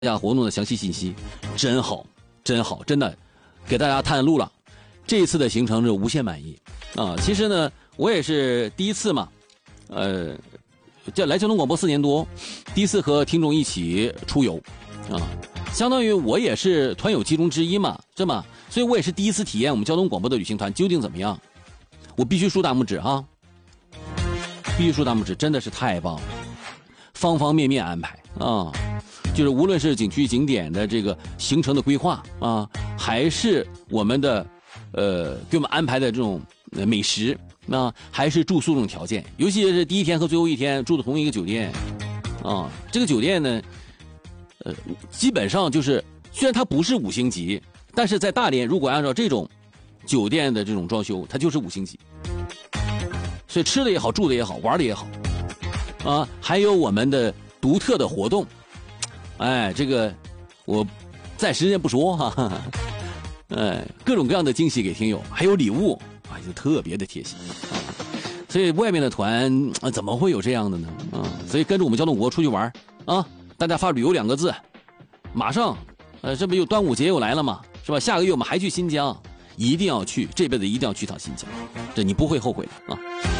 加活动的详细信息，真好，真好，真的给大家探路了。这一次的行程是无限满意啊！其实呢，我也是第一次嘛，这来交通广播4年多，第一次和听众一起出游啊，相当于我也是团友其中之一嘛，这么，所以我也是第一次体验我们交通广播的旅行团究竟怎么样。我必须竖大拇指啊！必须竖大拇指，真的是太棒了，方方面面安排啊！就是无论是景区景点的这个行程的规划啊，还是我们的给我们安排的这种美食啊，还是住宿这种条件，尤其是第一天和最后一天住的同一个酒店啊，这个酒店呢，基本上就是虽然它不是5星级，但是在大连如果按照这种酒店的这种装修，它就是5星级，所以吃的也好，住的也好，玩的也好啊，还有我们的独特的活动。哎，这个我暂时先不说哈，各种各样的惊喜给听友，还有礼物，啊，就特别的贴心啊。所以外面的团怎么会有这样的呢？啊，所以跟着我们交通国出去玩啊，大家发旅游2个字，马上，这不又端午节又来了嘛，是吧？下个月我们还去新疆，一定要去，这辈子一定要去趟新疆，这你不会后悔的啊。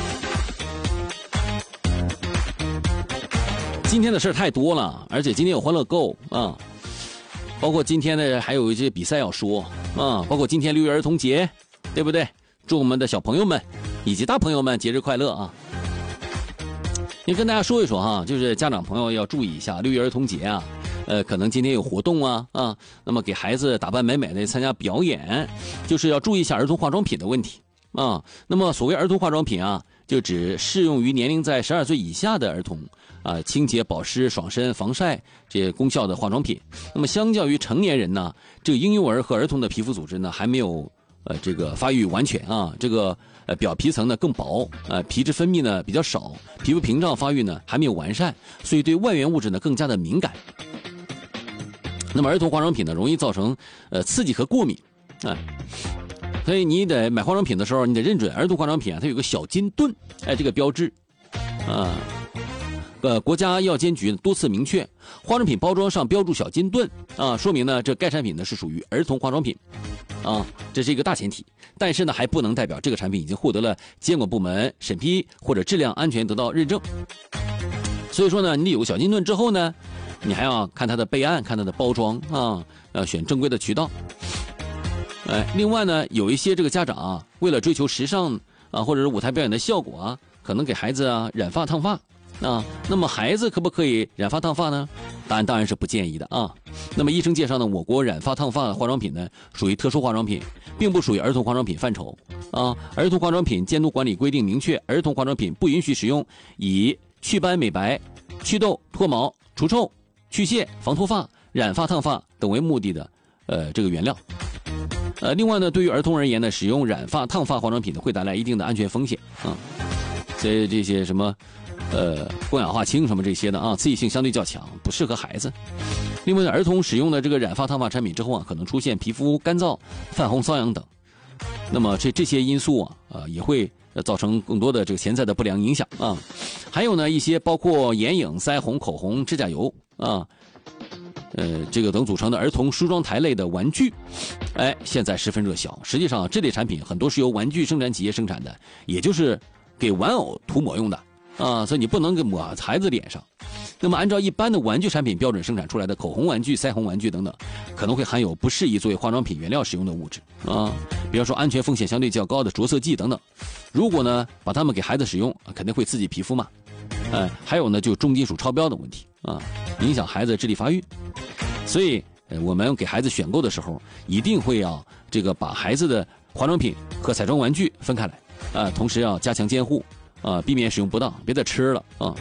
今天的事儿太多了，而且今天有欢乐购啊，包括今天呢还有一些比赛要说啊，包括今天6月儿童节，对不对？祝我们的小朋友们以及大朋友们节日快乐啊！也跟大家说一说哈，就是家长朋友要注意一下6月儿童节啊，可能今天有活动啊，那么给孩子打扮美美的参加表演，就是要注意一下儿童化妆品的问题啊。那么所谓儿童化妆品啊，就只适用于年龄在12岁以下的儿童。啊，清洁、保湿、爽身、防晒这些功效的化妆品。那么，相较于成年人呢，这个婴幼儿和儿童的皮肤组织呢还没有这个发育完全啊，这个表皮层呢更薄，皮脂分泌呢比较少，皮肤屏障发育呢还没有完善，所以对外源物质呢更加的敏感。那么，儿童化妆品呢容易造成刺激和过敏，所以你得买化妆品的时候，你得认准儿童化妆品啊，它有个小金盾，这个标志，啊。国家药监局多次明确，化妆品包装上标注小金盾啊，说明呢这该产品呢是属于儿童化妆品，啊，这是一个大前提。但是呢，还不能代表这个产品已经获得了监管部门审批或者质量安全得到认证。所以说呢，你有小金盾之后呢，你还要看它的备案，看它的包装啊，要选正规的渠道。另外呢，有一些这个家长啊，为了追求时尚啊，或者是舞台表演的效果啊，可能给孩子啊染发烫发。那么孩子可不可以染发烫发呢？当然是不建议的啊。那么医生介绍呢，我国染发烫发化妆品呢属于特殊化妆品，并不属于儿童化妆品范畴啊。儿童化妆品监督管理规定明确，儿童化妆品不允许使用以祛斑美白、祛痘、脱毛、除臭、去屑、防脱发、染发烫发等为目的的这个原料。另外呢，对于儿童而言呢，使用染发烫发化妆品呢会带来一定的安全风险啊。所以这些什么过氧化氢什么这些的啊，刺激性相对较强，不适合孩子。另外呢，儿童使用的这个染发烫发产品之后啊，可能出现皮肤干燥、泛红、瘙痒等。那么这些因素啊，也会造成更多的这个潜在的不良影响啊。还有呢，一些包括眼影、腮红、口红、指甲油啊，这个等组成的儿童梳妆台类的玩具，现在十分热销。实际上，这类产品很多是由玩具生产企业生产的，也就是给玩偶涂抹用的。所以你不能给抹孩子脸上。那么按照一般的玩具产品标准生产出来的口红玩具、腮红玩具等等，可能会含有不适宜作为化妆品原料使用的物质啊，比方说安全风险相对较高的着色剂等等。如果呢把它们给孩子使用，肯定会刺激皮肤嘛。还有呢就重金属超标的问题啊，影响孩子智力发育。所以我们给孩子选购的时候，一定会要这个把孩子的化妆品和彩妆玩具分开来同时要加强监护。避免使用不当，别再吃了啊！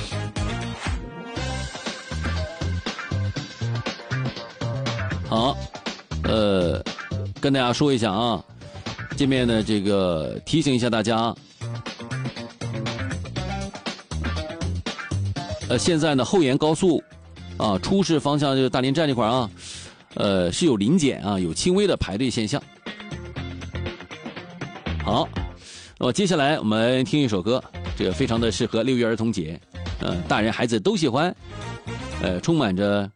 好，跟大家说一下啊，这边呢这个提醒一下大家，现在呢后沿高速啊出事方向就是大连站这块啊，是有临检啊，有轻微的排队现象。好。那么接下来我们听一首歌，这个非常的适合6月儿童节，大人孩子都喜欢，充满着